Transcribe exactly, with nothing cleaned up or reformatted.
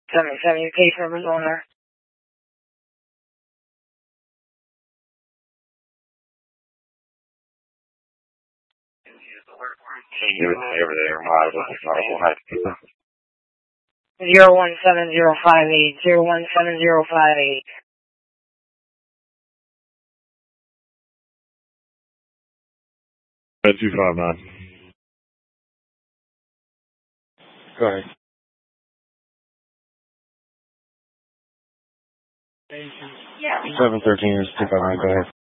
seventy-seven, your case number's owner. Zero one seven zero five eight zero one seven zero five eight. two five nine. Go ahead. seven thirteen is two five nine. Go ahead.